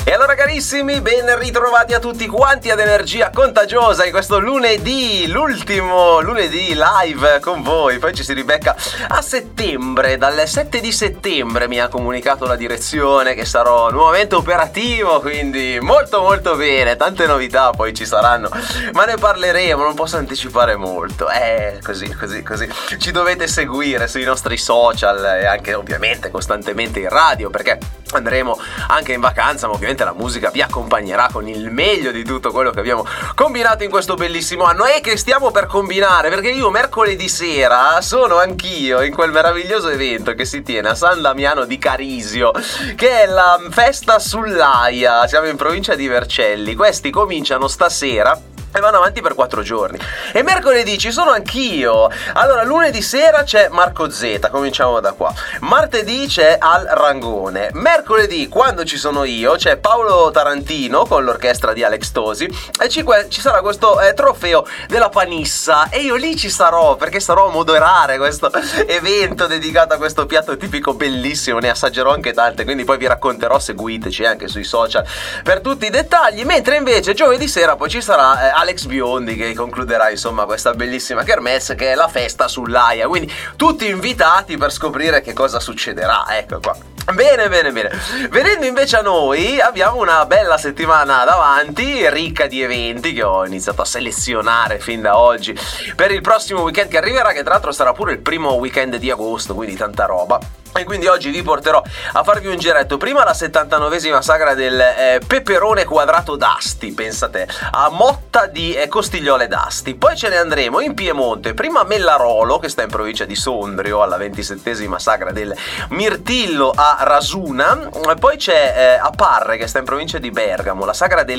E allora carissimi, ben ritrovati a tutti quanti ad Energia Contagiosa in questo lunedì, l'ultimo lunedì live con voi. Poi ci si ribecca a settembre, dal 7 di settembre mi ha comunicato la direzione che sarò nuovamente operativo, quindi molto bene, tante novità poi ci saranno, ma ne parleremo, non posso anticipare molto, così, ci dovete seguire sui nostri social e anche ovviamente costantemente in radio, perché andremo anche in vacanza, ma ovviamente la musica vi accompagnerà con il meglio di tutto quello che abbiamo combinato in questo bellissimo anno e che stiamo per combinare, perché io mercoledì sera sono anch'io in quel meraviglioso evento che si tiene a San Damiano di Carisio, che è la festa sull'Aia. Siamo in provincia di Vercelli, questi cominciano stasera e vanno avanti per 4 giorni. E mercoledì ci sono anch'io. Allora, lunedì sera c'è Marco Z, cominciamo da qua. Martedì c'è Al Rangone. Mercoledì, quando ci sono io, c'è Paolo Tarantino con l'orchestra di Alex Tosi e ci sarà questo trofeo della Panissa. E io lì ci sarò, perché sarò a moderare questo evento dedicato a questo piatto tipico bellissimo. Ne assaggerò anche tante, quindi poi vi racconterò, seguiteci anche sui social per tutti i dettagli. Mentre invece giovedì sera poi ci sarà Alex Biondi che concluderà insomma questa bellissima kermesse che è la festa sull'Aia, quindi tutti invitati per scoprire che cosa succederà. Ecco qua. Bene. Venendo invece a noi, abbiamo una bella settimana davanti, ricca di eventi che ho iniziato a selezionare fin da oggi per il prossimo weekend che arriverà, che tra l'altro sarà pure il primo weekend di agosto, quindi tanta roba. E quindi oggi vi porterò a farvi un giretto. Prima la 79esima sagra del peperone quadrato d'Asti, pensate, a Motta di Costigliole d'Asti. Poi ce ne andremo in Piemonte, prima a Mellarolo, che sta in provincia di Sondrio, alla 27esima sagra del mirtillo a Rasuna. Poi c'è a Parre, che sta in provincia di Bergamo, la sagra del